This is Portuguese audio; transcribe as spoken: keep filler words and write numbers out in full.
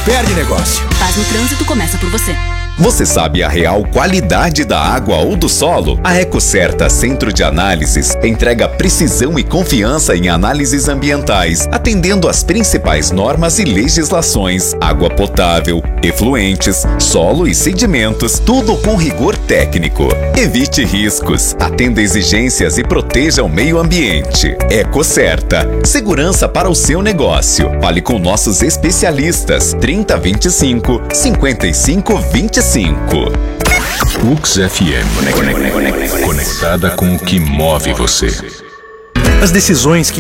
perde negócio. Paz no trânsito começa por você. Você sabe a real qualidade da água ou do solo? A Ecocerta Centro de Análises entrega precisão e confiança em análises ambientais, atendendo às principais normas e legislações: água potável, efluentes, solo e sedimentos, tudo com rigor técnico. Evite riscos, atenda exigências e proteja o meio ambiente. Ecocerta, segurança para o seu negócio. Fale com nossos especialistas. trinta vinte e cinco, cinquenta e cinco vinte e cinco. Ux F M, conectada com o que move você. As decisões que